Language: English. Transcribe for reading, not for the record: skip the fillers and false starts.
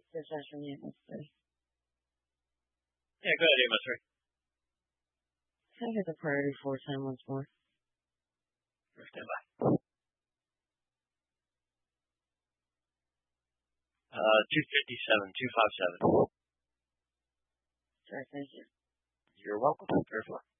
Dispatch from Yankton City. Yeah, go ahead, AMS 3. Can I get the priority 410 once more? Stand by. 257, 257. Sorry, thank you. You're welcome. Very far.